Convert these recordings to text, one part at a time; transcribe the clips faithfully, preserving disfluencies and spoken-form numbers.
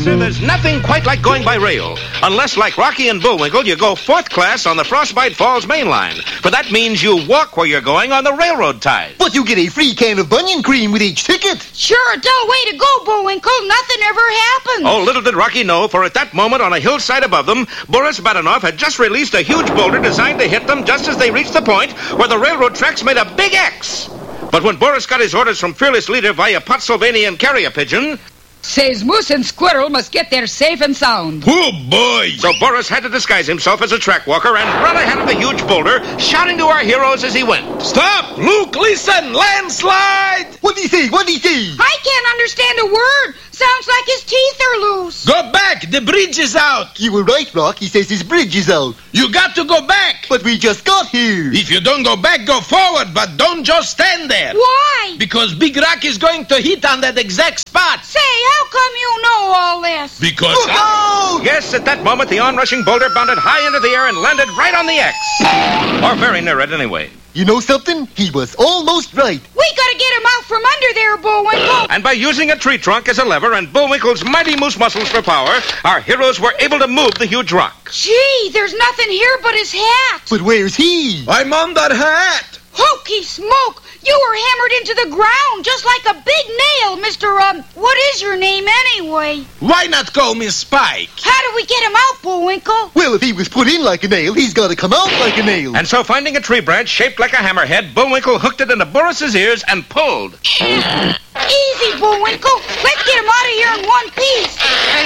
Sir, there's nothing quite like going by rail. Unless, like Rocky and Bullwinkle, you go fourth class on the Frostbite Falls main line. For that means you walk where you're going on the railroad ties. But you get a free can of bunion cream with each ticket. Sure, a dull way to go, Bullwinkle. Nothing ever happened. Oh, little did Rocky know, for at that moment on a hillside above them, Boris Badenov had just released a huge boulder designed to hit them just as they reached the point where the railroad tracks made a big X. But when Boris got his orders from Fearless Leader via Pottsylvania carrier pigeon, says Moose and Squirrel must get there safe and sound. Oh, boy! So Boris had to disguise himself as a track walker and run ahead of the huge boulder, shouting to our heroes as he went. Stop! Look, listen! Landslide! What'd he say? What'd he say? I can't understand a word. Sounds like his teeth are loose. Go back! The bridge is out! You were right, Rock. He says his bridge is out. You got to go back! But we just got here. If you don't go back, go forward, but don't just stand there. Why? Because Big Rock is going to hit on that exact spot. Say, how come you know all this? Because... Look out! Yes, at that moment, the onrushing boulder bounded high into the air and landed right on the X. Or very near it, anyway. You know something? He was almost right. We gotta get him out from under there, Bullwinkle. And by using a tree trunk as a lever and Bullwinkle's mighty moose muscles for power, our heroes were able to move the huge rock. Gee, there's nothing here but his hat. But where's he? I'm on that hat. Hokey smoke! You were hammered into the ground just like a big nail, Mister Um, what is your name anyway? Why not call me Spike? How do we get him out, Bullwinkle? Well, if he was put in like a nail, he's got to come out like a nail. And so, finding a tree branch shaped like a hammerhead, Bullwinkle hooked it into Boris's ears and pulled. Easy, Bullwinkle. Let's get him out of here in one piece.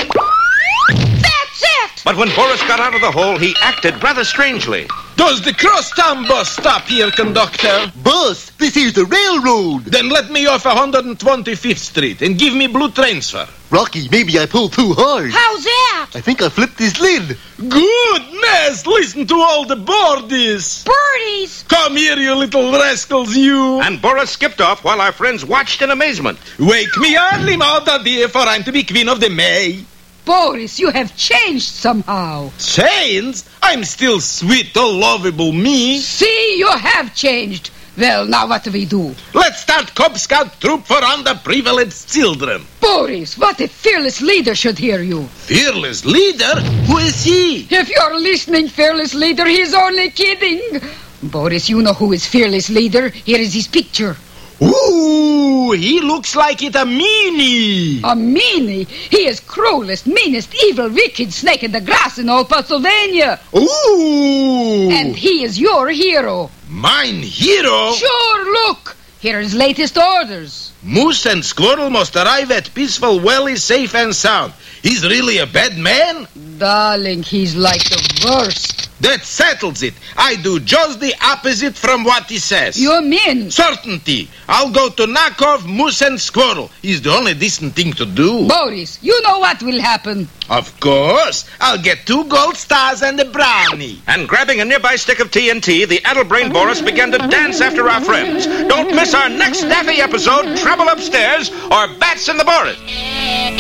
That's it! But when Boris got out of the hole, he acted rather strangely. Does the crosstown bus stop here, conductor? Bus, this here's the railroad. Then let me off one hundred twenty-fifth Street and give me blue transfer. Rocky, maybe I pulled too hard. How's that? I think I flipped his lid. Goodness, listen to all the birdies. Birdies! Come here, you little rascals, you. And Boris skipped off while our friends watched in amazement. Wake me early, Mother dear, for I'm to be Queen of the May. Boris, you have changed somehow. Changed? I'm still sweet, oh, lovable me. See, you have changed. Well, now what do we do? Let's start Cub Scout troop for underprivileged children. Boris, what if Fearless Leader should hear you? Fearless Leader? Who is he? If you're listening, Fearless Leader, he's only kidding. Boris, you know who is Fearless Leader. Here is his picture. Ooh, he looks like it a meanie. A meanie? He is cruelest, meanest, evil, wicked snake in the grass in all Pennsylvania. Ooh. And he is your hero. Mine hero? Sure, look. Here are his latest orders. Moose and Squirrel must arrive at Peaceful Valley safe and sound. He's really a bad man? Darling, he's like the worst. That settles it. I do just the opposite from what he says. You mean? Certainty. I'll go to knock off Moose and Squirrel. It's the only decent thing to do. Boris, you know what will happen. Of course. I'll get two gold stars and a brownie. And grabbing a nearby stick of T N T, the addle-brained Boris began to dance after our friends. Don't miss our next Daffy episode, Trouble Upstairs, or Bats in the Boris.